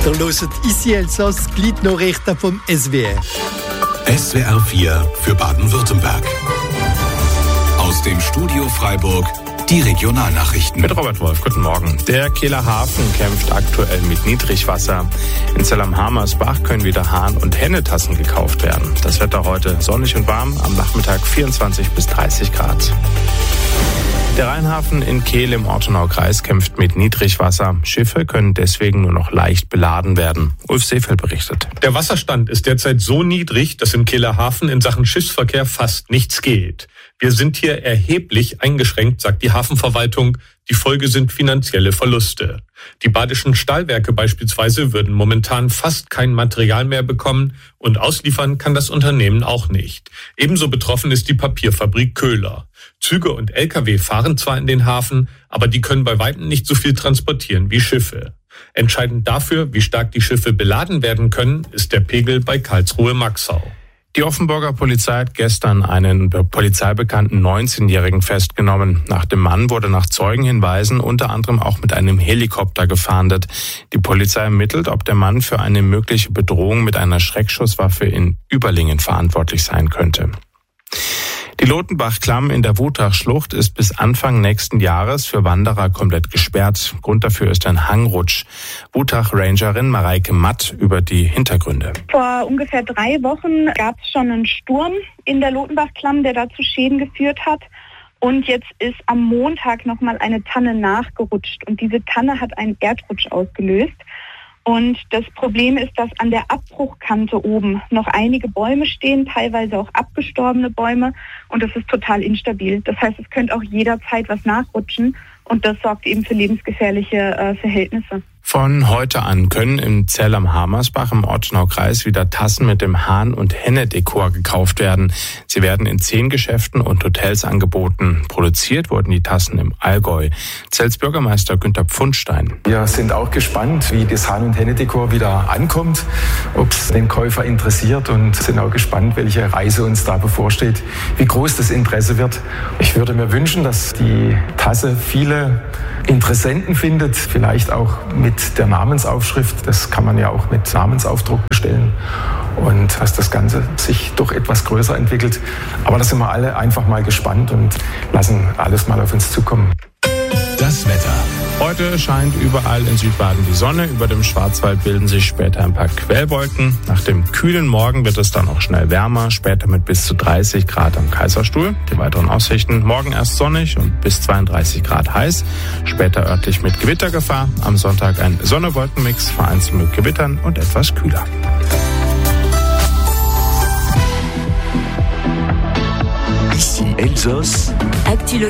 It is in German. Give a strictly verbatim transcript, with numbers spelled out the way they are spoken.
Ihr hört «Ici Elsass», die Gliednachrichten vom S W R. S W R vier für Baden-Württemberg. Aus dem Studio Freiburg die Regionalnachrichten. Mit Robert Wolf, guten Morgen. Der Kehler Hafen kämpft aktuell mit Niedrigwasser. In Zell am Hamersbach können wieder Hahn- und Hennetassen gekauft werden. Das Wetter heute sonnig und warm, am Nachmittag vierundzwanzig bis dreißig Grad. Der Rheinhafen in Kehl im Ortenaukreis kämpft mit Niedrigwasser. Schiffe können deswegen nur noch leicht beladen werden. Ulf Seefeld berichtet. Der Wasserstand ist derzeit so niedrig, dass im Kehler Hafen in Sachen Schiffsverkehr fast nichts geht. Wir sind hier erheblich eingeschränkt, sagt die Hafenverwaltung. Die Folge sind finanzielle Verluste. Die badischen Stahlwerke beispielsweise würden momentan fast kein Material mehr bekommen und ausliefern kann das Unternehmen auch nicht. Ebenso betroffen ist die Papierfabrik Köhler. Züge und L K W fahren zwar in den Hafen, aber die können bei weitem nicht so viel transportieren wie Schiffe. Entscheidend dafür, wie stark die Schiffe beladen werden können, ist der Pegel bei Karlsruhe-Maxau. Die Offenburger Polizei hat gestern einen polizeibekannten neunzehnjährigen festgenommen. Nach dem Mann wurde nach Zeugenhinweisen unter anderem auch mit einem Helikopter gefahndet. Die Polizei ermittelt, ob der Mann für eine mögliche Bedrohung mit einer Schreckschusswaffe in Überlingen verantwortlich sein könnte. Die Lotenbach-Klamm in der Wutachschlucht ist bis Anfang nächsten Jahres für Wanderer komplett gesperrt. Grund dafür ist ein Hangrutsch. Wutach-Rangerin Mareike Matt über die Hintergründe. Vor ungefähr drei Wochen gab es schon einen Sturm in der Lotenbach-Klamm, der dazu Schäden geführt hat. Und jetzt ist am Montag nochmal eine Tanne nachgerutscht. Und diese Tanne hat einen Erdrutsch ausgelöst. Und das Problem ist, dass an der Abbruchkante oben noch einige Bäume stehen, teilweise auch abgestorbene Bäume. Und das ist total instabil. Das heißt, es könnte auch jederzeit was nachrutschen. Und das sorgt eben für lebensgefährliche äh, Verhältnisse. Von heute an können im Zell am Hamersbach im Ortenaukreis wieder Tassen mit dem Hahn- und Henne-Dekor gekauft werden. Sie werden in zehn Geschäften und Hotels angeboten. Produziert wurden die Tassen im Allgäu. Zells Bürgermeister Günther Pfundstein. Wir sind auch gespannt, wie das Hahn- und Henne-Dekor wieder ankommt, ob es den Käufer interessiert und sind auch gespannt, welche Reise uns da bevorsteht, wie groß das Interesse wird. Ich würde mir wünschen, dass die Tasse viele Interessenten findet, vielleicht auch mit der Namensaufschrift. Das kann man ja auch mit Namensaufdruck bestellen. Und dass das Ganze sich doch etwas größer entwickelt. Aber da sind wir alle einfach mal gespannt und lassen alles mal auf uns zukommen. Das Wetter. Heute scheint überall in Südbaden die Sonne. Über dem Schwarzwald bilden sich später ein paar Quellwolken. Nach dem kühlen Morgen wird es dann auch schnell wärmer. Später mit bis zu dreißig Grad am Kaiserstuhl. Die weiteren Aussichten: morgen erst sonnig und bis zweiunddreißig Grad heiß. Später örtlich mit Gewittergefahr. Am Sonntag ein Sonne-Wolken-Mix, vereinzelt mit Gewittern und etwas kühler. Ici Elsass. Actu